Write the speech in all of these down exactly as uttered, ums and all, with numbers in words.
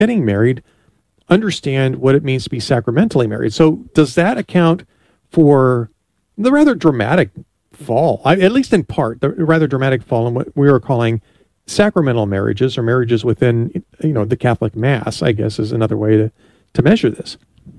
getting married understand what it means to be sacramentally married. So does that account for the rather dramatic fall, I, at least in part, the rather dramatic fall in what we are calling sacramental marriages, or marriages within, you know, the Catholic Mass, I guess, is another way to, to measure this?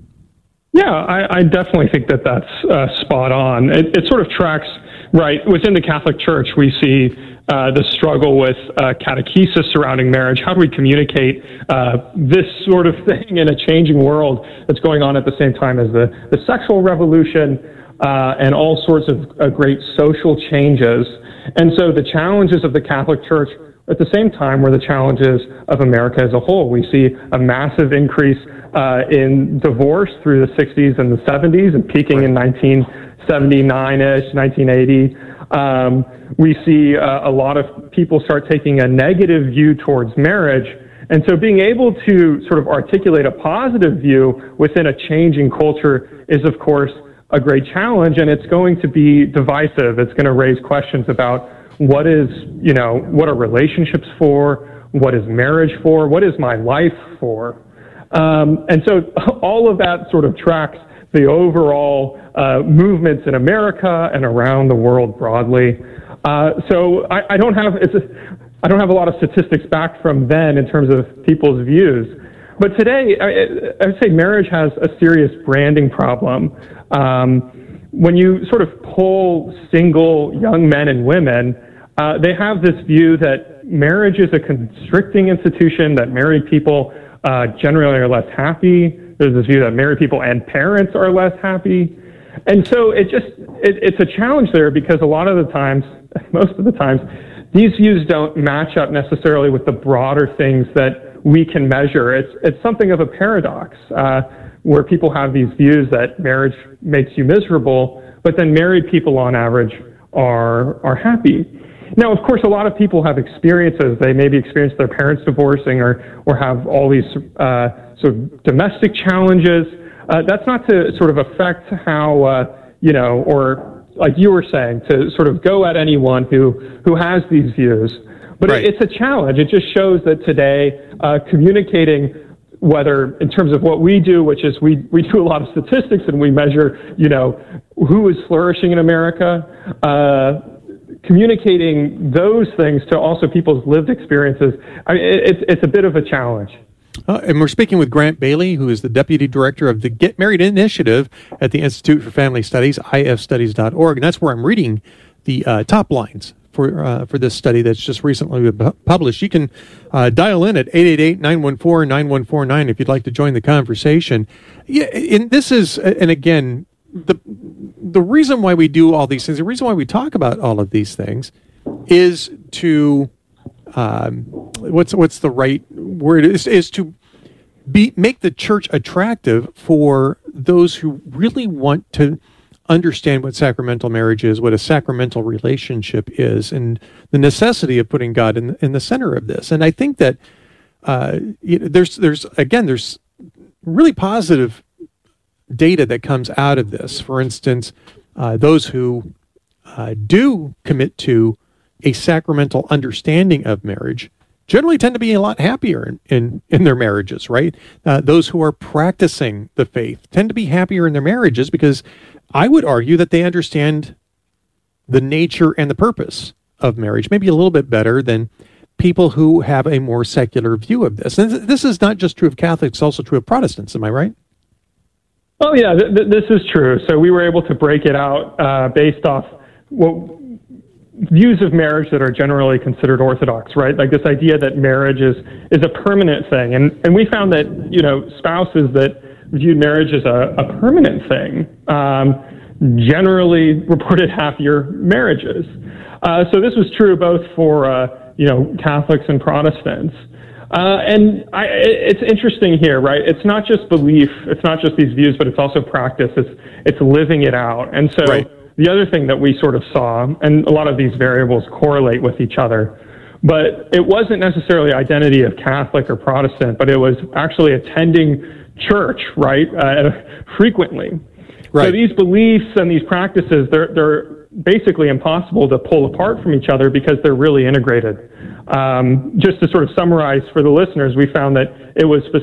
Yeah, I, I definitely think that that's uh, spot on. It, it sort of tracks, right, within the Catholic Church, we see uh, the struggle with uh, catechesis surrounding marriage. How do we communicate uh, this sort of thing in a changing world that's going on at the same time as the, the sexual revolution uh, and all sorts of uh, great social changes? And so the challenges of the Catholic Church at the same time were the challenges of America as a whole. We see a massive increase uh, in divorce through the sixties and the seventies, and peaking in nineteen seventy-nine-ish, nineteen eighty. Um, we see uh, a lot of people start taking a negative view towards marriage. And so being able to sort of articulate a positive view within a changing culture is, of course, a great challenge, and it's going to be divisive. It's going to raise questions about what is, you know, what are relationships for? What is marriage for? What is my life for? Um, and so all of that sort of tracks the overall uh, movements in America and around the world broadly. Uh, so I, I don't have it's a, I don't have a lot of statistics back from then in terms of people's views. But today, I, I would say marriage has a serious branding problem. Um, when you sort of poll single young men and women, uh, they have this view that marriage is a constricting institution, that married people uh, generally are less happy. There's this view that married people and parents are less happy. And so it just, it, it's a challenge there, because a lot of the times, most of the times, these views don't match up necessarily with the broader things that we can measure. It's, it's something of a paradox, uh, where people have these views that marriage makes you miserable, but then married people on average are, are happy. Now, of course, a lot of people have experiences. They maybe experience their parents divorcing, or, or have all these uh, sort of domestic challenges. Uh, that's not to sort of affect how, uh, you know, or like you were saying, to sort of go at anyone who, who has these views. But right. it, it's a challenge. It just shows that today, uh, communicating, whether in terms of what we do, which is we, we do a lot of statistics and we measure, you know, who is flourishing in America, uh, communicating those things to also people's lived experiences, I mean, it's, it's a bit of a challenge. Uh, and we're speaking with Grant Bailey, who is the Deputy Director of the Get Married Initiative at the Institute for Family Studies, I F studies dot org. And that's where I'm reading the uh, top lines for uh, for this study that's just recently been published. You can uh, dial in at eight eight eight, nine one four, nine one four nine if you'd like to join the conversation. Yeah, and this is, and again, the the reason why we do all these things, the reason why we talk about all of these things is to, um, what's what's the right word, is, is to be make the church attractive for those who really want to understand what sacramental marriage is, what a sacramental relationship is, and the necessity of putting God in, in the center of this. And I think that uh, you know, there's, there's again, there's really positive data that comes out of this. For instance, uh, those who uh, do commit to a sacramental understanding of marriage generally tend to be a lot happier in, in, in their marriages, right? Uh, those who are practicing the faith tend to be happier in their marriages because I would argue that they understand the nature and the purpose of marriage, maybe a little bit better than people who have a more secular view of this. And th- this is not just true of Catholics, it's also true of Protestants. Am I right? Oh, yeah, th- th- this is true. So we were able to break it out uh, based off what views of marriage that are generally considered orthodox, right? Like this idea that marriage is, is a permanent thing. And, and we found that, you know, spouses that viewed marriage as a, a permanent thing um, generally reported happier marriages. Uh, so this was true both for, uh, you know, Catholics and Protestants. Uh, and I, it's interesting here, right? It's not just belief, it's not just these views, but it's also practice. It's, it's living it out. And so right. The other thing that we sort of saw, and a lot of these variables correlate with each other, but it wasn't necessarily identity of Catholic or Protestant, but it was actually attending church, right, uh, frequently. Right. So these beliefs and these practices, they're, they're basically impossible to pull apart from each other because they're really integrated. Um, just to sort of summarize for the listeners, we found that it was